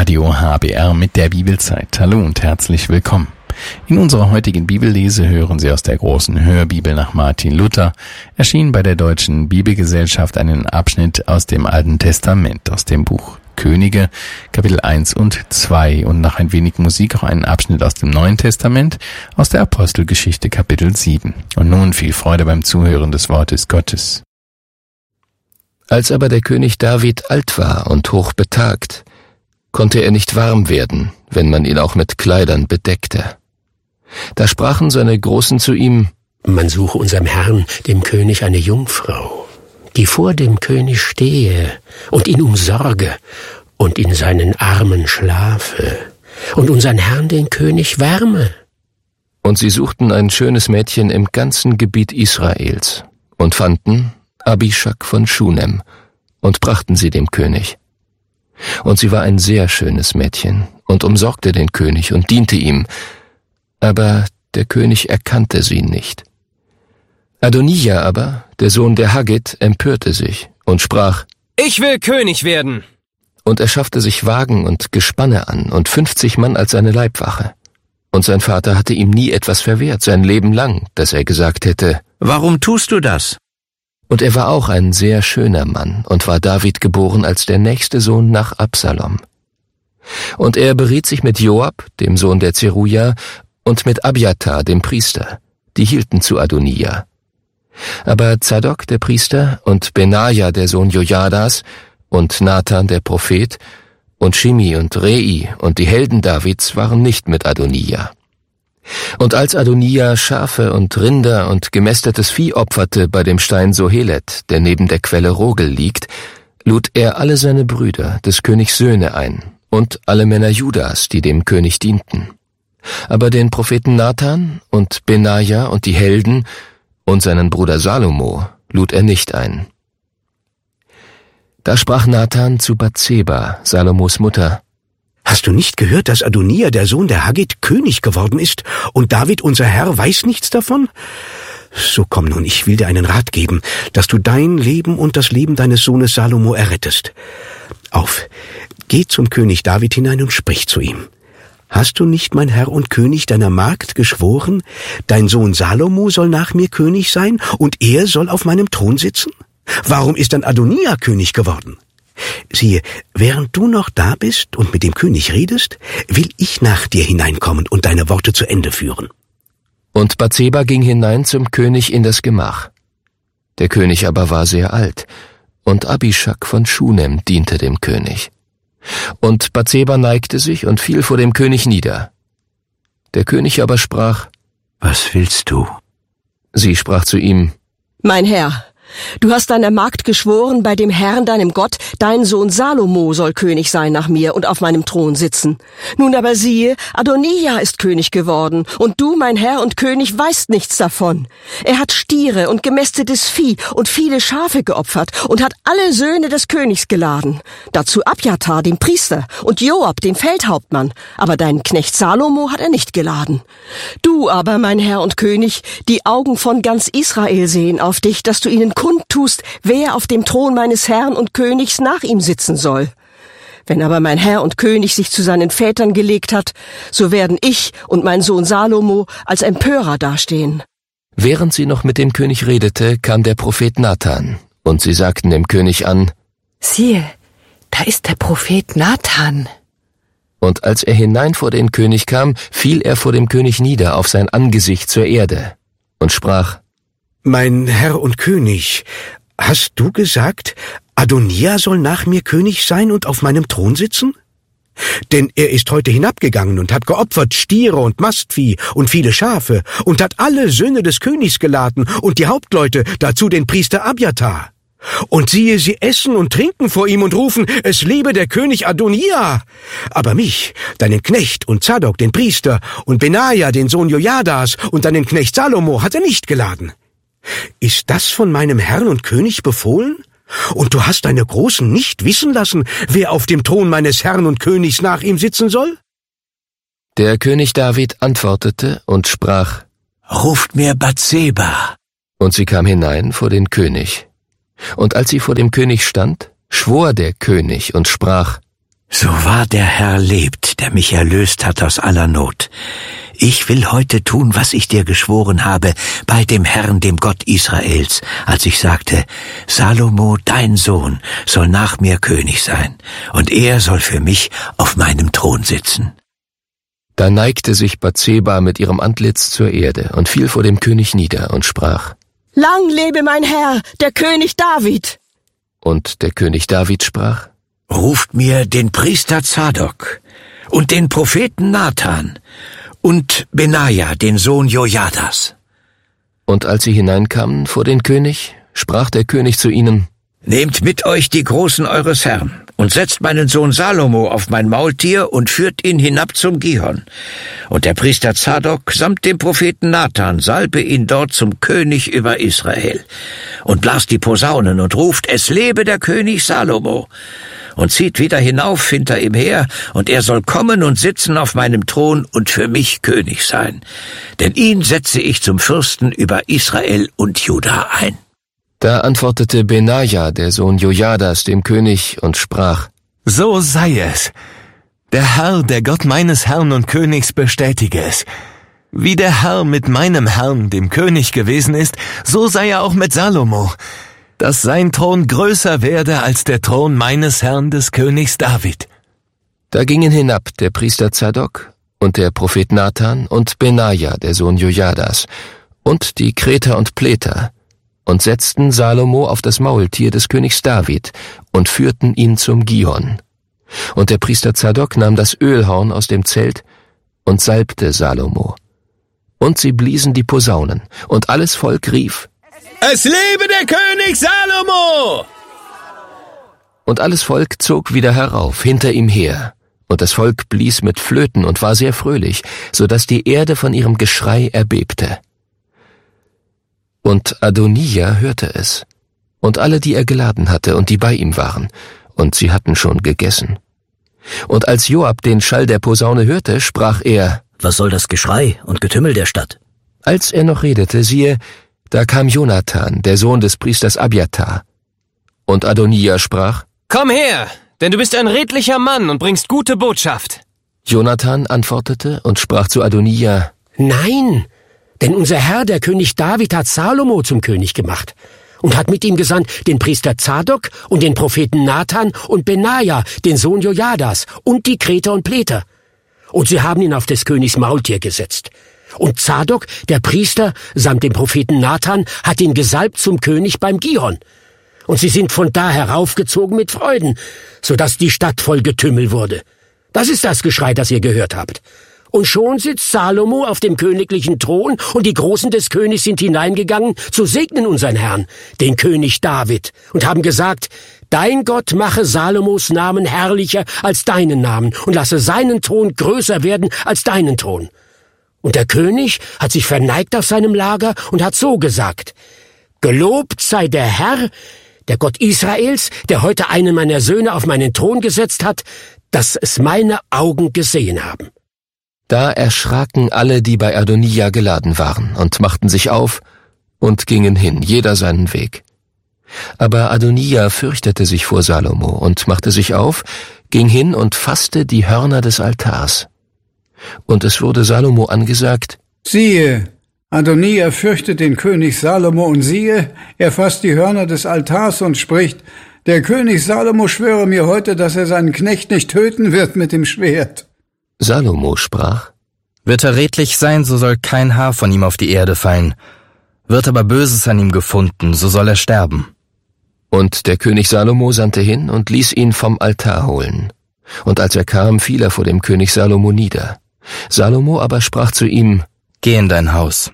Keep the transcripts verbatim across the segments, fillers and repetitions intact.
Radio H B R mit der Bibelzeit. Hallo und herzlich willkommen. In unserer heutigen Bibellese hören Sie aus der großen Hörbibel nach Martin Luther, erschienen bei der Deutschen Bibelgesellschaft, einen Abschnitt aus dem Alten Testament, aus dem Buch Könige, Kapitel eins und zwei, und nach ein wenig Musik auch einen Abschnitt aus dem Neuen Testament, aus der Apostelgeschichte, Kapitel sieben. Und nun viel Freude beim Zuhören des Wortes Gottes. Als aber der König David alt war und hochbetagt, konnte er nicht warm werden, wenn man ihn auch mit Kleidern bedeckte. Da sprachen seine Großen zu ihm: Man suche unserem Herrn, dem König, eine Jungfrau, die vor dem König stehe und ihn umsorge und in seinen Armen schlafe und unseren Herrn, den König, wärme. Und sie suchten ein schönes Mädchen im ganzen Gebiet Israels und fanden Abischag von Schunem und brachten sie dem König. Und sie war ein sehr schönes Mädchen und umsorgte den König und diente ihm, aber der König erkannte sie nicht. Adonija aber, der Sohn der Haggit, empörte sich und sprach: Ich will König werden! Und er schaffte sich Wagen und Gespanne an und fünfzig Mann als seine Leibwache. Und sein Vater hatte ihm nie etwas verwehrt, sein Leben lang, dass er gesagt hätte: Warum tust du das? Und er war auch ein sehr schöner Mann und war David geboren als der nächste Sohn nach Absalom. Und er beriet sich mit Joab, dem Sohn der Zeruja, und mit Abjatar, dem Priester, die hielten zu Adonija. Aber Zadok, der Priester, und Benaja, der Sohn Jojadas, und Nathan, der Prophet, und Shimi und Rei und die Helden Davids waren nicht mit Adonija. Und als Adonija Schafe und Rinder und gemästetes Vieh opferte bei dem Stein Sohelet, der neben der Quelle Rogel liegt, lud er alle seine Brüder, des Königs Söhne, ein und alle Männer Judas, die dem König dienten. Aber den Propheten Nathan und Benaja und die Helden und seinen Bruder Salomo lud er nicht ein. Da sprach Nathan zu Bathseba, Salomos Mutter: Hast du nicht gehört, dass Adonija, der Sohn der Haggit, König geworden ist, und David, unser Herr, weiß nichts davon? So komm nun, ich will dir einen Rat geben, dass du dein Leben und das Leben deines Sohnes Salomo errettest. Auf, geh zum König David hinein und sprich zu ihm. Hast du nicht, mein Herr und König, deiner Magd geschworen, dein Sohn Salomo soll nach mir König sein und er soll auf meinem Thron sitzen? Warum ist dann Adonija König geworden? Siehe, während du noch da bist und mit dem König redest, will ich nach dir hineinkommen und deine Worte zu Ende führen. Und Bathseba ging hinein zum König in das Gemach. Der König aber war sehr alt, und Abischag von Schunem diente dem König. Und Bathseba neigte sich und fiel vor dem König nieder. Der König aber sprach: Was willst du? Sie sprach zu ihm: Mein Herr, du hast deiner Magd geschworen, bei dem Herrn, deinem Gott, dein Sohn Salomo soll König sein nach mir und auf meinem Thron sitzen. Nun aber siehe, Adonija ist König geworden, und du, mein Herr und König, weißt nichts davon. Er hat Stiere und gemästetes Vieh und viele Schafe geopfert und hat alle Söhne des Königs geladen. Dazu Abjatar, den Priester, und Joab, den Feldhauptmann. Aber deinen Knecht Salomo hat er nicht geladen. Du aber, mein Herr und König, die Augen von ganz Israel sehen auf dich, dass du ihnen kundtust, wer auf dem Thron meines Herrn und Königs nach ihm sitzen soll. Wenn aber mein Herr und König sich zu seinen Vätern gelegt hat, so werden ich und mein Sohn Salomo als Empörer dastehen. Während sie noch mit dem König redete, kam der Prophet Nathan, und sie sagten dem König an: Siehe, da ist der Prophet Nathan. Und als er hinein vor den König kam, fiel er vor dem König nieder auf sein Angesicht zur Erde und sprach: Mein Herr und König, hast du gesagt, Adonija soll nach mir König sein und auf meinem Thron sitzen? Denn er ist heute hinabgegangen und hat geopfert Stiere und Mastvieh und viele Schafe und hat alle Söhne des Königs geladen und die Hauptleute, dazu den Priester Abjatar. Und siehe, sie essen und trinken vor ihm und rufen: Es lebe der König Adonija! Aber mich, deinen Knecht und Zadok, den Priester, und Benaja, den Sohn Jojadas, und deinen Knecht Salomo hat er nicht geladen. Ist das von meinem Herrn und König befohlen? Und du hast deine Großen nicht wissen lassen, wer auf dem Thron meines Herrn und Königs nach ihm sitzen soll? Der König David antwortete und sprach: Ruft mir Bathseba. Und sie kam hinein vor den König. Und als sie vor dem König stand, schwor der König und sprach: So wahr der Herr lebt, der mich erlöst hat aus aller Not. Ich will heute tun, was ich dir geschworen habe, bei dem Herrn, dem Gott Israels, als ich sagte, Salomo, dein Sohn, soll nach mir König sein, und er soll für mich auf meinem Thron sitzen. Da neigte sich Bathseba mit ihrem Antlitz zur Erde und fiel vor dem König nieder und sprach, Lang lebe mein Herr, der König David! Und der König David sprach, Ruft mir den Priester Zadok und den Propheten Nathan und Benaja, den Sohn Jojadas. Und als sie hineinkamen vor den König, sprach der König zu ihnen, Nehmt mit euch die Großen eures Herrn und setzt meinen Sohn Salomo auf mein Maultier und führt ihn hinab zum Gihon. Und der Priester Zadok samt dem Propheten Nathan salbe ihn dort zum König über Israel und blast die Posaunen und ruft, es lebe der König Salomo. Und zieht wieder hinauf hinter ihm her, und er soll kommen und sitzen auf meinem Thron und für mich König sein. Denn ihn setze ich zum Fürsten über Israel und Juda ein. Da antwortete Benaja, der Sohn Jojadas, dem König und sprach, So sei es. Der Herr, der Gott meines Herrn und Königs, bestätige es. Wie der Herr mit meinem Herrn, dem König, gewesen ist, so sei er auch mit Salomo, dass sein Thron größer werde als der Thron meines Herrn des Königs David. Da gingen hinab der Priester Zadok und der Prophet Nathan und Benaja, der Sohn Jojadas, und die Kreter und Pleter, und setzten Salomo auf das Maultier des Königs David und führten ihn zum Gihon. Und der Priester Zadok nahm das Ölhorn aus dem Zelt und salbte Salomo. Und sie bliesen die Posaunen, und alles Volk rief, Es lebe der König Salomo! Und alles Volk zog wieder herauf, hinter ihm her. Und das Volk blies mit Flöten und war sehr fröhlich, so dass die Erde von ihrem Geschrei erbebte. Und Adonija hörte es, und alle, die er geladen hatte und die bei ihm waren, und sie hatten schon gegessen. Und als Joab den Schall der Posaune hörte, sprach er, Was soll das Geschrei und Getümmel der Stadt? Als er noch redete, siehe, da kam Jonathan, der Sohn des Priesters Abjatar. Und Adonija sprach, Komm her, denn du bist ein redlicher Mann und bringst gute Botschaft. Jonathan antwortete und sprach zu Adonija, Nein, denn unser Herr, der König David, hat Salomo zum König gemacht und hat mit ihm gesandt den Priester Zadok und den Propheten Nathan und Benaja, den Sohn Jojadas, und die Kreter und Pleter. Und sie haben ihn auf des Königs Maultier gesetzt. Und Zadok, der Priester, samt dem Propheten Nathan, hat ihn gesalbt zum König beim Gihon. Und sie sind von da heraufgezogen mit Freuden, so dass die Stadt voll Getümmel wurde. Das ist das Geschrei, das ihr gehört habt. Und schon sitzt Salomo auf dem königlichen Thron, und die Großen des Königs sind hineingegangen, zu segnen unseren Herrn, den König David, und haben gesagt, Dein Gott mache Salomos Namen herrlicher als deinen Namen und lasse seinen Thron größer werden als deinen Thron. Und der König hat sich verneigt auf seinem Lager und hat so gesagt, Gelobt sei der Herr, der Gott Israels, der heute einen meiner Söhne auf meinen Thron gesetzt hat, dass es meine Augen gesehen haben. Da erschraken alle, die bei Adonija geladen waren, und machten sich auf und gingen hin, jeder seinen Weg. Aber Adonija fürchtete sich vor Salomo und machte sich auf, ging hin und fasste die Hörner des Altars. Und es wurde Salomo angesagt, Siehe, Adonija fürchtet den König Salomo, und siehe, er fasst die Hörner des Altars und spricht, der König Salomo schwöre mir heute, dass er seinen Knecht nicht töten wird mit dem Schwert. Salomo sprach, Wird er redlich sein, so soll kein Haar von ihm auf die Erde fallen. Wird aber Böses an ihm gefunden, so soll er sterben. Und der König Salomo sandte hin und ließ ihn vom Altar holen. Und als er kam, fiel er vor dem König Salomo nieder. Salomo aber sprach zu ihm, Geh in dein Haus.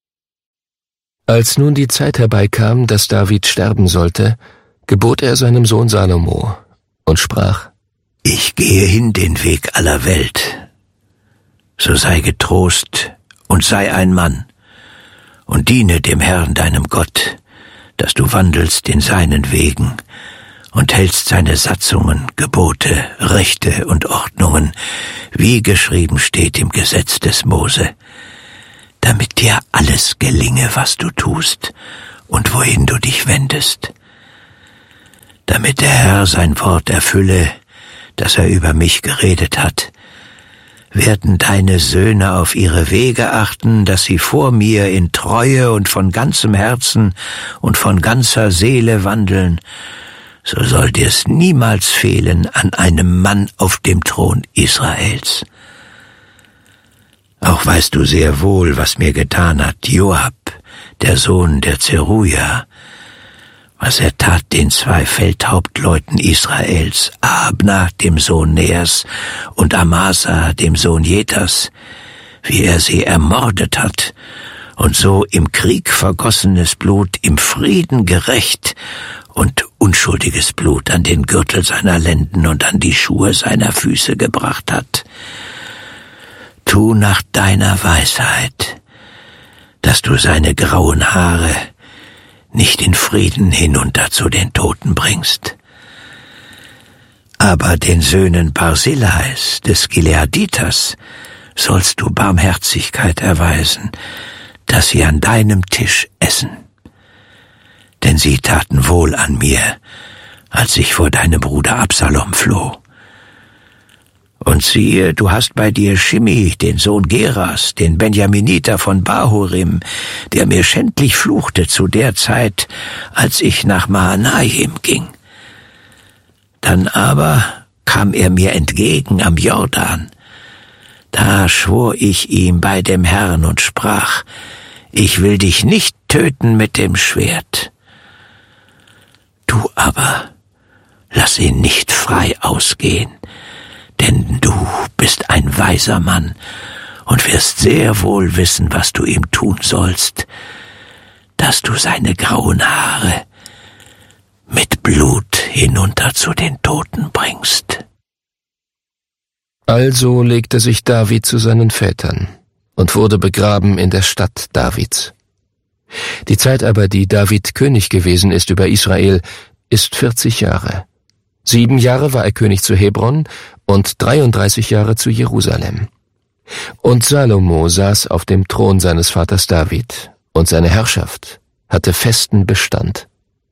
Als nun die Zeit herbeikam, dass David sterben sollte, gebot er seinem Sohn Salomo und sprach, Ich gehe hin den Weg aller Welt. So sei getrost und sei ein Mann und diene dem Herrn deinem Gott, dass du wandelst in seinen Wegen und hältst seine Satzungen, Gebote, Rechte und Ordnungen, wie geschrieben steht im Gesetz des Mose, damit dir alles gelinge, was du tust und wohin du dich wendest, damit der Herr sein Wort erfülle, dass er über mich geredet hat. Werden deine Söhne auf ihre Wege achten, dass sie vor mir in Treue und von ganzem Herzen und von ganzer Seele wandeln, so soll dir's niemals fehlen an einem Mann auf dem Thron Israels. Auch weißt du sehr wohl, was mir getan hat Joab, der Sohn der Zeruja, was er tat den zwei Feldhauptleuten Israels, Abner, dem Sohn Neers, und Amasa, dem Sohn Jetas, wie er sie ermordet hat und so im Krieg vergossenes Blut im Frieden gerächt und unschuldiges Blut an den Gürtel seiner Lenden und an die Schuhe seiner Füße gebracht hat. Tu nach deiner Weisheit, dass du seine grauen Haare nicht in Frieden hinunter zu den Toten bringst. Aber den Söhnen Barzillais des Gileaditers sollst du Barmherzigkeit erweisen, dass sie an deinem Tisch essen. Denn sie taten wohl an mir, als ich vor deinem Bruder Absalom floh. Und siehe, du hast bei dir Shimei, den Sohn Geras, den Benjaminiter von Bahurim, der mir schändlich fluchte zu der Zeit, als ich nach Mahanaim ging. Dann aber kam er mir entgegen am Jordan. Da schwor ich ihm bei dem Herrn und sprach, ich will dich nicht töten mit dem Schwert. Du aber lass ihn nicht frei ausgehen, denn du bist ein weiser Mann und wirst sehr wohl wissen, was du ihm tun sollst, dass du seine grauen Haare mit Blut hinunter zu den Toten bringst. Also legte sich David zu seinen Vätern und wurde begraben in der Stadt Davids. Die Zeit aber, die David König gewesen ist über Israel, ist vierzig Jahre. Sieben Jahre war er König zu Hebron und dreiunddreißig Jahre zu Jerusalem. Und Salomo saß auf dem Thron seines Vaters David, und seine Herrschaft hatte festen Bestand.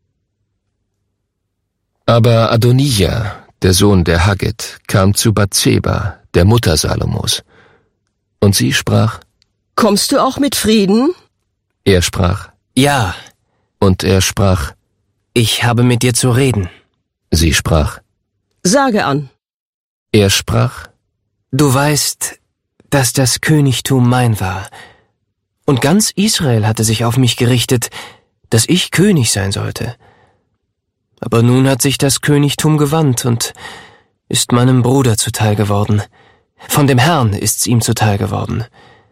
Aber Adonija, der Sohn der Haggit, kam zu Bathseba, der Mutter Salomos. Und sie sprach, Kommst du auch mit Frieden? Er sprach, Ja. Und er sprach, Ich habe mit dir zu reden. Sie sprach, Sage an. Er sprach, Du weißt, dass das Königtum mein war, und ganz Israel hatte sich auf mich gerichtet, dass ich König sein sollte. Aber nun hat sich das Königtum gewandt und ist meinem Bruder zuteil geworden. Von dem Herrn ist's ihm zuteil geworden.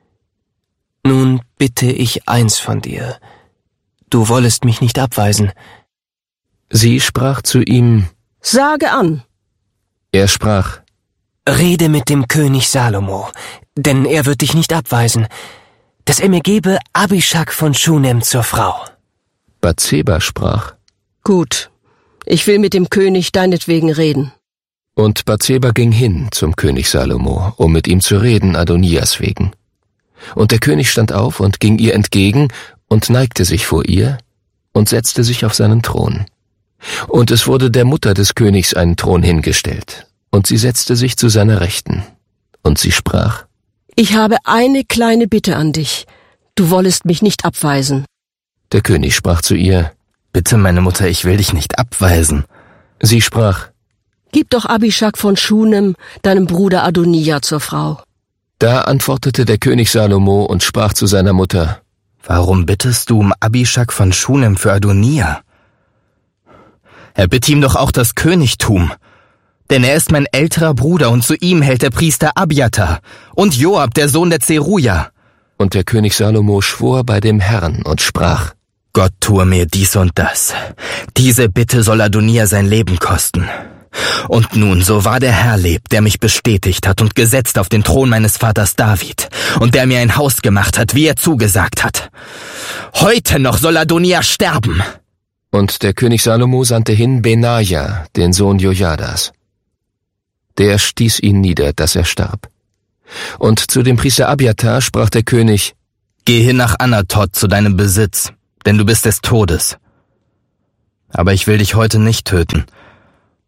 Nun bitte ich eins von dir. Du wollest mich nicht abweisen. Sie sprach zu ihm, Sage an. Er sprach, Rede mit dem König Salomo, denn er wird dich nicht abweisen, dass er mir gebe Abishag von Schunem zur Frau. Bathseba sprach, Gut, ich will mit dem König deinetwegen reden. Und Bathseba ging hin zum König Salomo, um mit ihm zu reden, Adonias wegen. Und der König stand auf und ging ihr entgegen und neigte sich vor ihr und setzte sich auf seinen Thron. Und es wurde der Mutter des Königs einen Thron hingestellt, und sie setzte sich zu seiner Rechten. Und sie sprach, Ich habe eine kleine Bitte an dich. Du wollest mich nicht abweisen. Der König sprach zu ihr, Bitte, meine Mutter, ich will dich nicht abweisen. Sie sprach, Gib doch Abishag von Schunem, deinem Bruder Adonija, zur Frau. Da antwortete der König Salomo und sprach zu seiner Mutter, Warum bittest du um Abishag von Schunem für Adonija? Erbitte ihm doch auch das Königtum, denn er ist mein älterer Bruder und zu ihm hält der Priester Abjatar und Joab, der Sohn der Zeruja. Und der König Salomo schwor bei dem Herrn und sprach, Gott tue mir dies und das. Diese Bitte soll Adonija sein Leben kosten. Und nun, so wahr der Herr lebt, der mich bestätigt hat und gesetzt auf den Thron meines Vaters David und der mir ein Haus gemacht hat, wie er zugesagt hat. Heute noch soll Adonija sterben. Und der König Salomo sandte hin Benaja, den Sohn Jojadas. Der stieß ihn nieder, dass er starb. Und zu dem Priester Abjatar sprach der König, Geh hin nach Anatot zu deinem Besitz, denn du bist des Todes. Aber ich will dich heute nicht töten.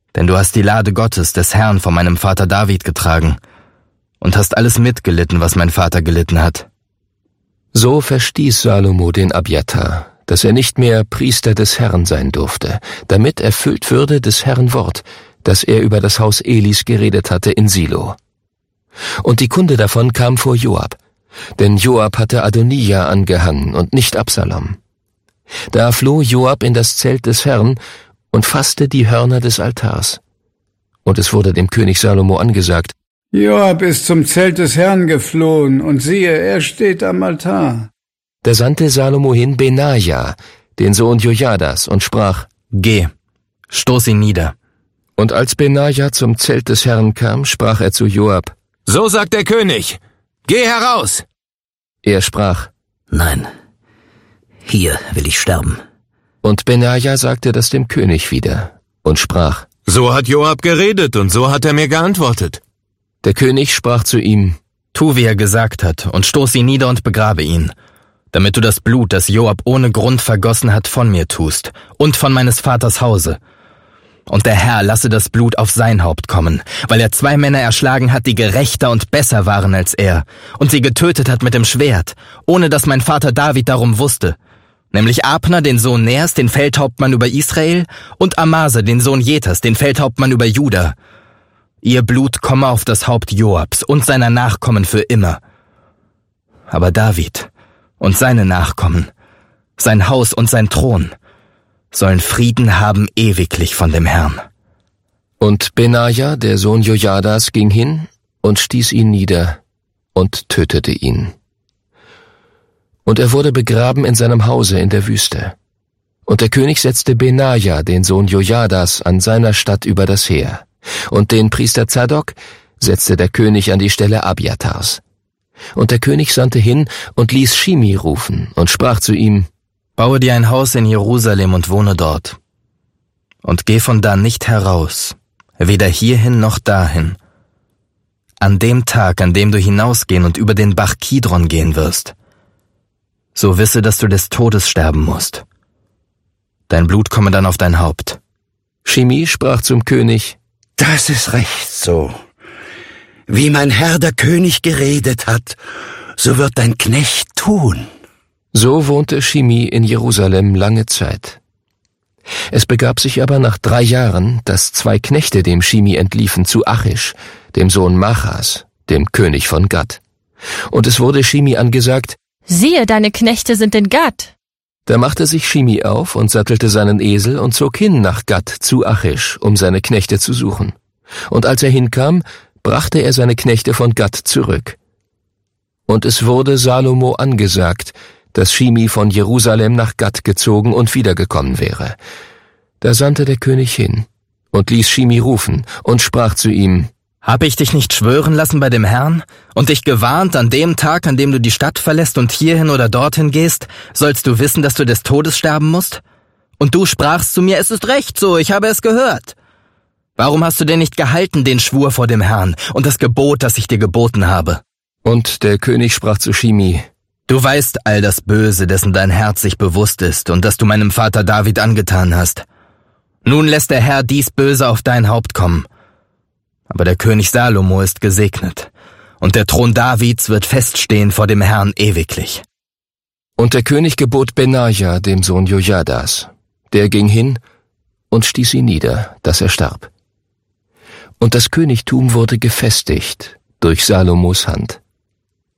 Denn du hast die Lade Gottes, des Herrn, von meinem Vater David getragen und hast alles mitgelitten, was mein Vater gelitten hat. So verstieß Salomo den Abjatar, dass er nicht mehr Priester des Herrn sein durfte, damit erfüllt würde des Herrn Wort, das er über das Haus Elis geredet hatte in Silo. Und die Kunde davon kam vor Joab, denn Joab hatte Adonija angehangen und nicht Absalom. Da floh Joab in das Zelt des Herrn und fasste die Hörner des Altars. Und es wurde dem König Salomo angesagt: Joab ist zum Zelt des Herrn geflohen, und siehe, er steht am Altar. Da sandte Salomo hin Benaja, den Sohn Jojadas, und sprach: Geh, stoß ihn nieder. Und als Benaja zum Zelt des Herrn kam, sprach er zu Joab: So sagt der König, geh heraus! Er sprach: Nein, hier will ich sterben. Und Benaja sagte das dem König wieder und sprach: So hat Joab geredet und so hat er mir geantwortet. Der König sprach zu ihm: Tu, wie er gesagt hat, und stoß ihn nieder und begrabe ihn, damit du das Blut, das Joab ohne Grund vergossen hat, von mir tust und von meines Vaters Hause. Und der Herr lasse das Blut auf sein Haupt kommen, weil er zwei Männer erschlagen hat, die gerechter und besser waren als er, und sie getötet hat mit dem Schwert, ohne dass mein Vater David darum wusste, nämlich Abner, den Sohn Ners, den Feldhauptmann über Israel, und Amasa, den Sohn Jetas, den Feldhauptmann über Juda. Ihr Blut komme auf das Haupt Joabs und seiner Nachkommen für immer. Aber David und seine Nachkommen, sein Haus und sein Thron, sollen Frieden haben ewiglich von dem Herrn. Und Benaja, der Sohn Jojadas, ging hin und stieß ihn nieder und tötete ihn. Und er wurde begraben in seinem Hause in der Wüste. Und der König setzte Benaja, den Sohn Jojadas, an seiner Statt über das Heer. Und den Priester Zadok setzte der König an die Stelle Abjatars. Und der König sandte hin und ließ Shimi rufen und sprach zu ihm: Baue dir ein Haus in Jerusalem und wohne dort. Und geh von da nicht heraus, weder hierhin noch dahin. An dem Tag, an dem du hinausgehen und über den Bach Kidron gehen wirst, so wisse, dass du des Todes sterben musst. Dein Blut komme dann auf dein Haupt. Shimi sprach zum König: Das ist recht so. Wie mein Herr der König geredet hat, so wird dein Knecht tun. So wohnte Shimi in Jerusalem lange Zeit. Es begab sich aber nach drei Jahren, dass zwei Knechte dem Shimi entliefen zu Achish, dem Sohn Machas, dem König von Gad. Und es wurde Shimi angesagt: Siehe, deine Knechte sind in Gad. Da machte sich Shimi auf und sattelte seinen Esel und zog hin nach Gad zu Achish, um seine Knechte zu suchen. Und als er hinkam, brachte er seine Knechte von Gad zurück. Und es wurde Salomo angesagt, dass Shimi von Jerusalem nach Gad gezogen und wiedergekommen wäre. Da sandte der König hin und ließ Shimi rufen und sprach zu ihm: Hab ich dich nicht schwören lassen bei dem Herrn und dich gewarnt, an dem Tag, an dem du die Stadt verlässt und hierhin oder dorthin gehst, sollst du wissen, dass du des Todes sterben musst? Und du sprachst zu mir: Es ist recht so, ich habe es gehört. Warum hast du denn nicht gehalten den Schwur vor dem Herrn und das Gebot, das ich dir geboten habe? Und der König sprach zu Shimi: Du weißt all das Böse, dessen dein Herz sich bewusst ist und das du meinem Vater David angetan hast. Nun lässt der Herr dies Böse auf dein Haupt kommen. Aber der König Salomo ist gesegnet, und der Thron Davids wird feststehen vor dem Herrn ewiglich. Und der König gebot Benaja, dem Sohn Jojadas. Der ging hin und stieß ihn nieder, dass er starb. Und das Königtum wurde gefestigt durch Salomos Hand.